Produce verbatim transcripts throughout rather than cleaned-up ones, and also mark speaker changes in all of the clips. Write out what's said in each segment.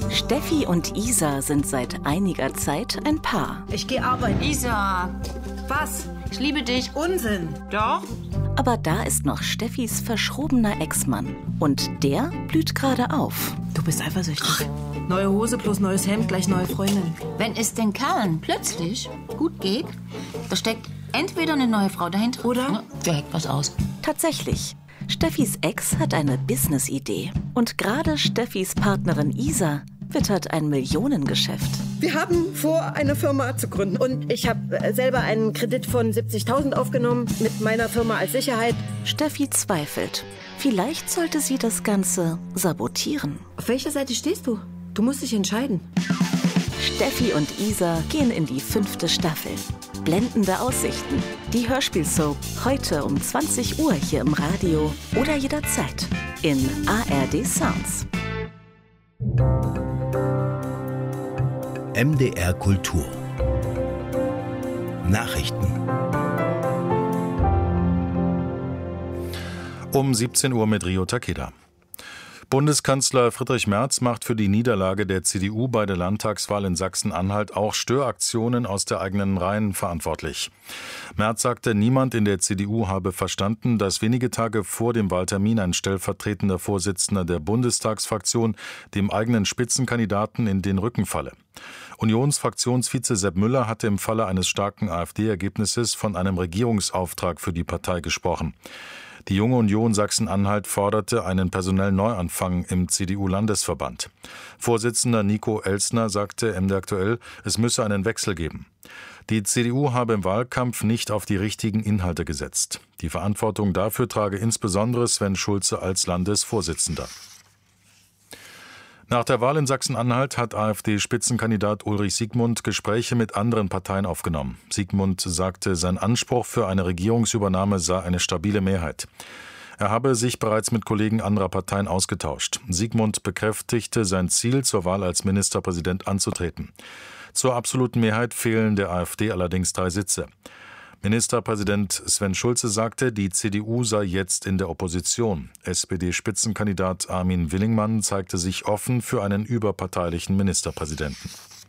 Speaker 1: Steffi und Isa sind seit einiger Zeit ein Paar.
Speaker 2: Ich gehe arbeiten.
Speaker 3: Isa,
Speaker 2: Was?
Speaker 3: ich liebe dich.
Speaker 2: Unsinn.
Speaker 3: Doch?
Speaker 1: Aber da ist noch Steffis verschrobener Ex-Mann. Und der blüht gerade auf.
Speaker 2: Du bist eifersüchtig. Neue Hose plus neues Hemd, gleich neue Freundin.
Speaker 3: Wenn es den Kerlen plötzlich gut geht, da steckt entweder eine neue Frau dahinter
Speaker 2: Oder?
Speaker 3: ne, der heckt was aus.
Speaker 1: Tatsächlich. Steffis Ex hat eine Business-Idee. Und gerade Steffis Partnerin Isa wittert ein Millionengeschäft.
Speaker 4: Wir haben vor, eine Firma zu gründen. Und ich habe selber einen Kredit von siebzigtausend aufgenommen mit meiner Firma als Sicherheit.
Speaker 1: Steffi zweifelt. Vielleicht sollte sie das Ganze sabotieren.
Speaker 4: Auf welcher Seite stehst du? Du musst dich entscheiden.
Speaker 1: Steffi und Isa gehen in die fünfte Staffel. Blendende Aussichten. Die Hörspielsoap heute um zwanzig Uhr hier im Radio oder jederzeit in A R D Sounds.
Speaker 5: M D R Kultur Nachrichten.
Speaker 6: Um siebzehn Uhr mit Rio Takeda. Bundeskanzler Friedrich Merz macht für die Niederlage der C D U bei der Landtagswahl in Sachsen-Anhalt auch Störaktionen aus der eigenen Reihen verantwortlich. Merz sagte, niemand in der C D U habe verstanden, dass wenige Tage vor dem Wahltermin ein stellvertretender Vorsitzender der Bundestagsfraktion dem eigenen Spitzenkandidaten in den Rücken falle. Unionsfraktionsvize Sepp Müller hatte im Falle eines starken AfD-Ergebnisses von einem Regierungsauftrag für die Partei gesprochen. Die Junge Union Sachsen-Anhalt forderte einen personellen Neuanfang im C D U-Landesverband. Vorsitzender Nico Elsner sagte M D aktuell, es müsse einen Wechsel geben. Die C D U habe im Wahlkampf nicht auf die richtigen Inhalte gesetzt. Die Verantwortung dafür trage insbesondere Sven Schulze als Landesvorsitzender. Nach der Wahl in Sachsen-Anhalt hat AfD-Spitzenkandidat Ulrich Siegmund Gespräche mit anderen Parteien aufgenommen. Siegmund sagte, sein Anspruch für eine Regierungsübernahme sei eine stabile Mehrheit. Er habe sich bereits mit Kollegen anderer Parteien ausgetauscht. Siegmund bekräftigte sein Ziel, zur Wahl als Ministerpräsident anzutreten. Zur absoluten Mehrheit fehlen der AfD allerdings drei Sitze. Ministerpräsident Sven Schulze sagte, die C D U sei jetzt in der Opposition. S P D-Spitzenkandidat Armin Willingmann zeigte sich offen für einen überparteilichen Ministerpräsidenten.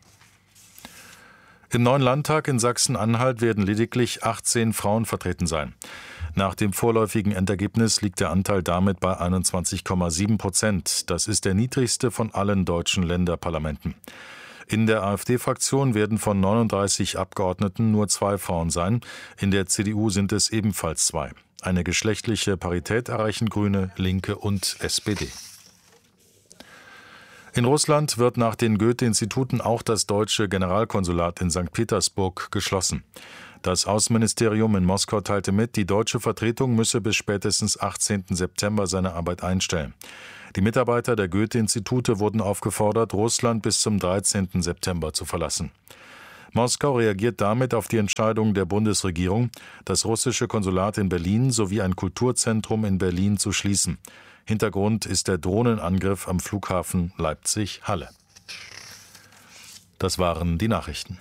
Speaker 6: Im neuen Landtag in Sachsen-Anhalt werden lediglich achtzehn Frauen vertreten sein. Nach dem vorläufigen Endergebnis liegt der Anteil damit bei einundzwanzig Komma sieben Prozent. Das ist der niedrigste von allen deutschen Länderparlamenten. In der AfD-Fraktion werden von neununddreißig Abgeordneten nur zwei Frauen sein. In der C D U sind es ebenfalls zwei. Eine geschlechtliche Parität erreichen Grüne, Linke und S P D. In Russland wird nach den Goethe-Instituten auch das deutsche Generalkonsulat in Sankt Petersburg geschlossen. Das Außenministerium in Moskau teilte mit, die deutsche Vertretung müsse bis spätestens achtzehnten September seine Arbeit einstellen. Die Mitarbeiter der Goethe-Institute wurden aufgefordert, Russland bis zum dreizehnten September zu verlassen. Moskau reagiert damit auf die Entscheidung der Bundesregierung, das russische Konsulat in Berlin sowie ein Kulturzentrum in Berlin zu schließen. Hintergrund ist der Drohnenangriff am Flughafen Leipzig-Halle. Das waren die Nachrichten.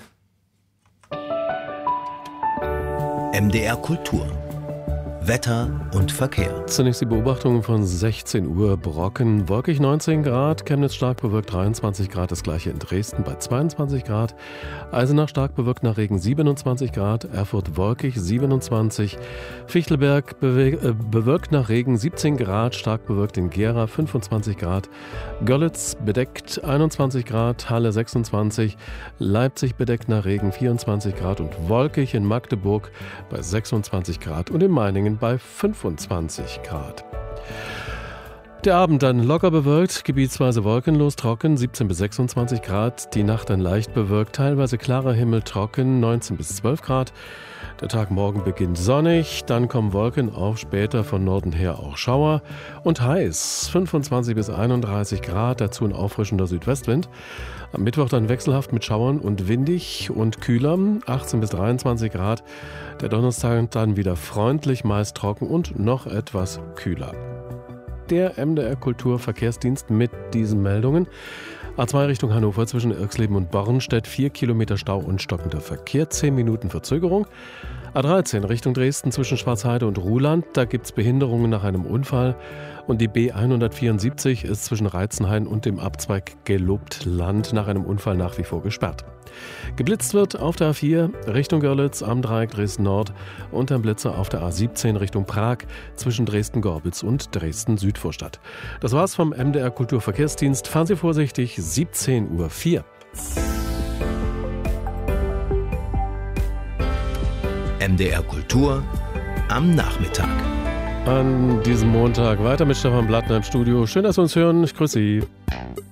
Speaker 5: M D R Kultur Wetter und Verkehr.
Speaker 7: Zunächst die Beobachtung von sechzehn Uhr. Brocken, wolkig neunzehn Grad, Chemnitz stark bewölkt dreiundzwanzig Grad, das gleiche in Dresden bei zweiundzwanzig Grad, Eisenach stark bewölkt nach Regen siebenundzwanzig Grad, Erfurt wolkig siebenundzwanzig, Fichtelberg bewe- äh, bewölkt nach Regen siebzehn Grad, stark bewölkt in Gera fünfundzwanzig Grad, Görlitz bedeckt einundzwanzig Grad, Halle sechsundzwanzig, Leipzig bedeckt nach Regen vierundzwanzig Grad und wolkig in Magdeburg bei sechsundzwanzig Grad und in Meiningen bei fünfundzwanzig Grad. Der Abend dann locker bewölkt, gebietsweise wolkenlos, trocken, siebzehn bis sechsundzwanzig Grad. Die Nacht dann leicht bewölkt, teilweise klarer Himmel, trocken, neunzehn bis zwölf Grad. Der Tag morgen beginnt sonnig, dann kommen Wolken auf, später von Norden her auch Schauer. Und heiß, fünfundzwanzig bis einunddreißig Grad, dazu ein auffrischender Südwestwind. Am Mittwoch dann wechselhaft mit Schauern und windig und kühler, achtzehn bis dreiundzwanzig Grad. Der Donnerstag dann wieder freundlich, meist trocken und noch etwas kühler. Der M D R Kultur Verkehrsdienst mit diesen Meldungen. A zwei Richtung Hannover zwischen Irxleben und Bornstedt, vier Kilometer Stau und stockender Verkehr, zehn Minuten Verzögerung. A dreizehn Richtung Dresden zwischen Schwarzheide und Ruhland, da gibt es Behinderungen nach einem Unfall. Und die B hundertvierundsiebzig ist zwischen Reizenhain und dem Abzweig Gelobtland nach einem Unfall nach wie vor gesperrt. Geblitzt wird auf der A vier Richtung Görlitz am Dreieck Dresden-Nord und ein Blitzer auf der A siebzehn Richtung Prag zwischen Dresden-Gorbitz und Dresden-Südvorstadt. Das war's vom M D R Kulturverkehrsdienst. Fahren Sie vorsichtig, siebzehn Uhr vier.
Speaker 5: M D R Kultur am Nachmittag.
Speaker 7: An diesem Montag weiter mit Stefan Blattner im Studio. Schön, dass Sie uns hören. Ich grüße Sie.